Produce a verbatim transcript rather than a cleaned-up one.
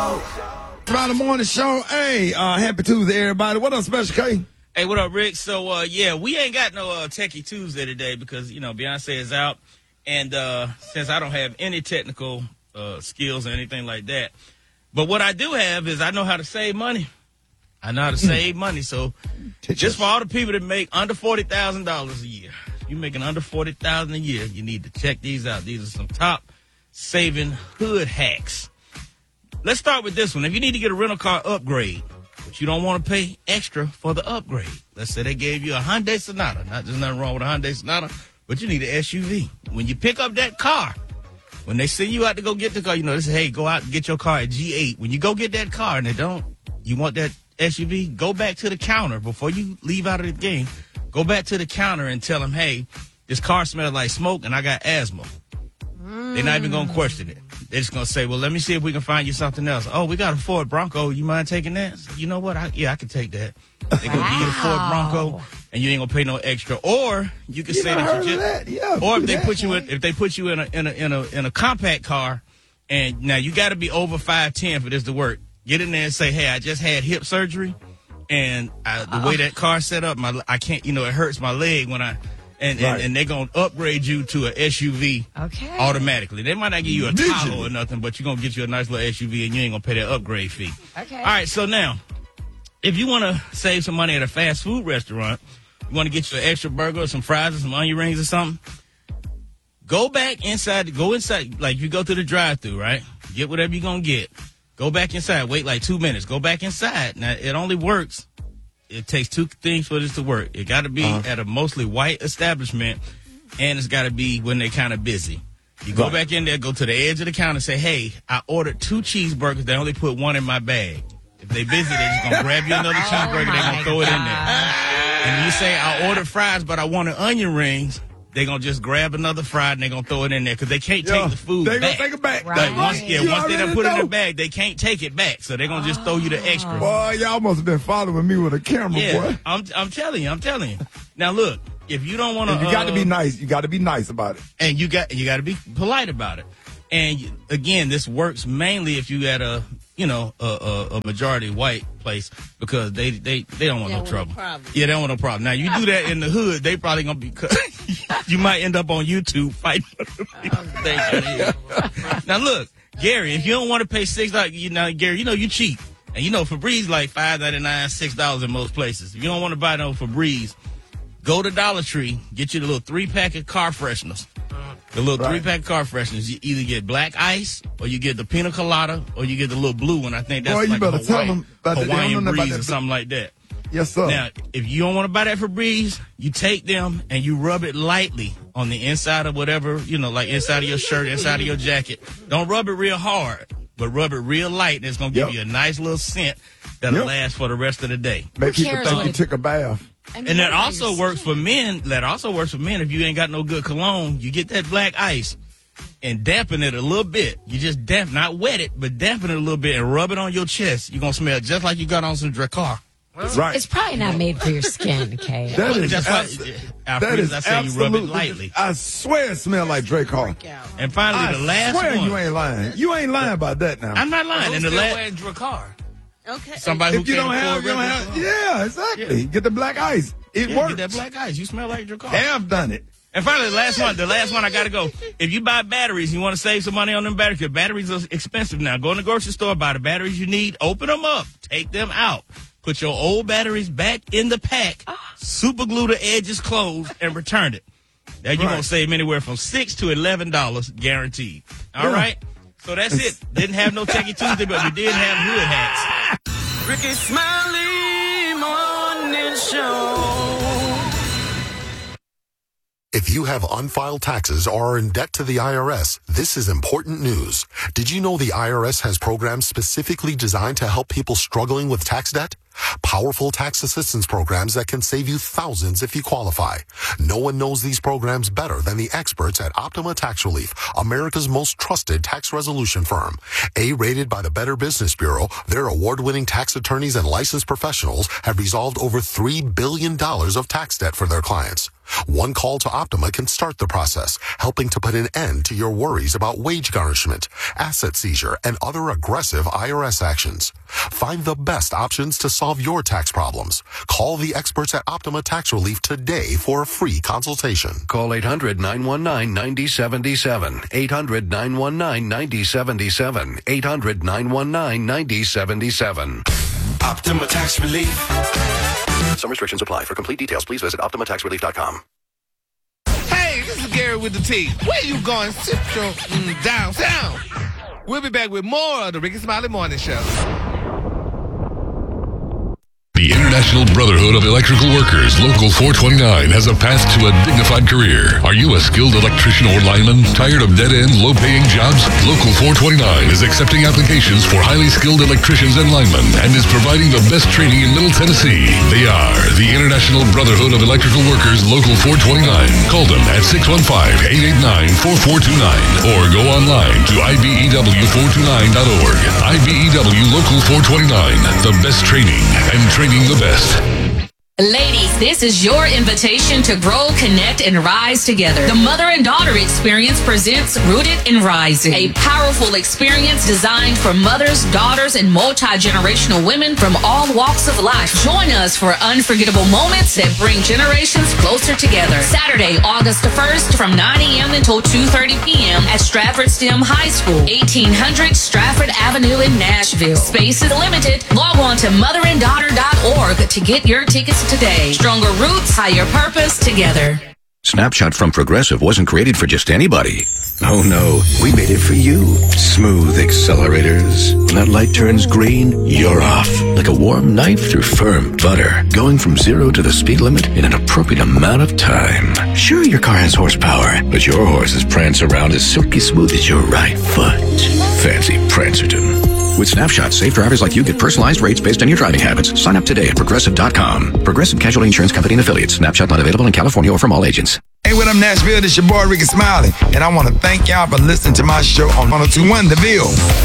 Friday morning show. Hey, uh, happy Tuesday, everybody. What up, Special K? Hey, what up, Rick? So, uh, yeah, we ain't got no uh, Techie Tuesday today because, you know, Beyonce is out. And uh, since I don't have any technical uh, skills or anything like that, but what I do have is I know how to save money. I know how to save money. So just for all the people that make under forty thousand dollars a year, you're making under forty thousand dollars a year, you need to check these out. These are some top saving hood hacks. Let's start with this one. If you need to get a rental car upgrade, but you don't want to pay extra for the upgrade. Let's say they gave you a Hyundai Sonata. Not there's nothing wrong with a Hyundai Sonata, but you need an S U V. When you pick up that car, when they send you out to go get the car, you know, they say, hey, go out and get your car at G eight. When you go get that car and they don't, you want that S U V, go back to the counter before you leave out of the game. Go back to the counter and tell them, hey, this car smells like smoke and I got asthma. Mm. They're not even going to question it. They're just going to say, well, let me see if we can find you something else. Oh, we got a Ford Bronco. You mind taking that? You know what? I, yeah, I can take that. They're going to give you the Ford Bronco, and you ain't going to pay no extra. Or you can You say never that heard you of just, that? Yeah, or if do they that, put you in, man. if they put you in a, in a, in a, in a compact car, and now you got to be over five ten for this to work. Get in there and say, hey, I just had hip surgery, and I, the way that car set up, my, I can't, you know, it hurts my leg when I, And, Right. and, and they're going to upgrade you to an S U V Okay. automatically. They might not give you a Digitally. Tahoe or nothing, but you're going to get you a nice little S U V and you ain't going to pay that upgrade fee. Okay. All right, so now, if you want to save some money at a fast food restaurant, you want to get you an extra burger or some fries or some onion rings or something, go back inside, go inside, like you go through the drive-thru, right? Get whatever you're going to get. Go back inside, wait like two minutes. Go back inside. Now, it only works. It takes two things for this to work. It got to be Uh-huh. at a mostly white establishment, and it's got to be when they're kind of busy. You go Right. back in there, go to the edge of the counter, and say, hey, I ordered two cheeseburgers. They only put one in my bag. If they busy, they're just going to grab you another cheeseburger. They're going to throw it in there. And you say, I ordered fries, but I wanted onion rings. They're going to just grab another fry, and they're going to throw it in there because they can't Yeah, take the food they back. gonna take it back. Right. Like once, yeah, You once they done already put it in know. the bag, they can't take it back. So they're going to just throw you the extra. Boy, y'all must have been following me with a camera, Yeah, boy. I'm I'm telling you, I'm telling you. Now look, if you don't want to, And you got to uh, be nice. You got to be nice about it. and you got you got to be polite about it. And you, again, this works mainly if you at a you know a, a, a majority white place because they they, they don't want They no don't trouble. want no problem. Yeah, they don't want no problem. Now you do that in the hood, they probably gonna be. You might end up on YouTube fighting for the people. Thank you. Now look, Gary, if you don't want to pay six dollars, you know, Gary, you know you cheap, and you know Febreze like five ninety nine, six dollars in most places. If you don't want to buy no Febreze, go to Dollar Tree, get you the little three pack of car fresheners. The little Right. three pack car fresheners. You either get black ice, or you get the pina colada, or you get the little blue one. I think that's Boy, you like better a tell Hawaiian, them about that. They don't Hawaiian know nothing about breeze or that. something like that. Yes, sir. Now, if you don't want to buy that Febreze, you take them and you rub it lightly on the inside of whatever, you know, like inside of your shirt, inside of your jacket. Don't rub it real hard, but rub it real light, and it's going to give Yep. you a nice little scent that'll Yep. last for the rest of the day. Make Who people cares think what you it- took a bath. I mean, And that what are also you works for saying? men. That also works for men if you ain't got no good cologne. You get that black ice and dampen it a little bit. You just damp, not wet it, but dampen it a little bit and rub it on your chest. You're going to smell just like you got on some Dracar. Right. It's probably not made for your skin, okay? That is, That's why, abs- Alfred, that is I say you rub it absolutely. lightly. I swear it smells like Drake Hall. Yeah. And finally, I the last swear one. you ain't lying. You ain't lying about that now. I'm not lying. And the last, wearing Dracar? Okay. somebody who if you can't don't have, afford you don't regular have. cologne. Yeah, exactly. Get the black ice. It Yeah, works. get that black ice. You smell like Dracar. Have done it. And finally, the last one, the last one I got to go. If you buy batteries, you want to save some money on them batteries, because batteries are expensive now. Go in the grocery store, buy the batteries you need, open them up, take them out, put your old batteries back in the pack, super glue the edges closed, and return it. Now you're Right. going to save anywhere from six to eleven dollars guaranteed. All Yeah. right? So that's it. Didn't have no Techie Tuesday, but we did have hood hats. Ricky Smiley Morning Show. If you have unfiled taxes or are in debt to the I R S, this is important news. Did you know the I R S has programs specifically designed to help people struggling with tax debt? Powerful tax assistance programs that can save you thousands if you qualify. No one knows these programs better than the experts at Optima Tax Relief, America's most trusted tax resolution firm. A-rated by the Better Business Bureau, their award-winning tax attorneys and licensed professionals have resolved over three billion dollars of tax debt for their clients. One call to Optima can start the process, helping to put an end to your worries about wage garnishment, asset seizure, and other aggressive I R S actions. Find the best options to solve your tax problems. Call the experts at Optima Tax Relief today for a free consultation. Call eight hundred, nine one nine, nine zero seven seven. eight hundred, nine one nine, nine zero seven seven. eight hundred, nine one nine, nine zero seven seven. Optima Tax Relief. Some restrictions apply. For complete details, please visit optima tax relief dot com. Hey, this is Gary with the T. Where you going? Central mm, downtown. We'll be back with more of the Ricky Smiley Morning Show. The International Brotherhood of Electrical Workers, Local four twenty-nine, has a path to a dignified career. Are you a skilled electrician or lineman? Tired of dead-end, low-paying jobs? Local four twenty-nine is accepting applications for highly skilled electricians and linemen and is providing the best training in Middle Tennessee. They are the International Brotherhood of Electrical Workers, Local four twenty-nine. Call them at six one five, eight eight nine, four four two nine or go online to I B E W four two nine dot org. I B E W Local four twenty-nine, the best training and training the best. Ladies, this is your invitation to grow, connect, and rise together. The Mother and Daughter Experience presents Rooted and Rising, a powerful experience designed for mothers, daughters, and multi-generational women from all walks of life. Join us for unforgettable moments that bring generations closer together. Saturday, August the first from nine a.m. until two thirty p.m. at Stratford STEM High School, eighteen hundred Stratford Avenue in Nashville. Space is limited. Log on to mother and daughter dot org to get your tickets today. Stronger roots, higher purpose, together. Snapshot from Progressive wasn't created for just anybody. Oh no, we made it for you. Smooth accelerators. When that light turns green, you're off. Like a warm knife through firm butter. Going from zero to the speed limit in an appropriate amount of time. Sure, your car has horsepower, but your horses prance around as silky smooth as your right foot. Fancy Prancerton. With Snapshot, safe drivers like you get personalized rates based on your driving habits. Sign up today at Progressive dot com. Progressive Casualty Insurance Company and Affiliates. Snapshot not available in California or from all agents. Hey, what up, Nashville? This your boy, Ricky Smiley. And I want to thank y'all for listening to my show on one oh two point one The Ville.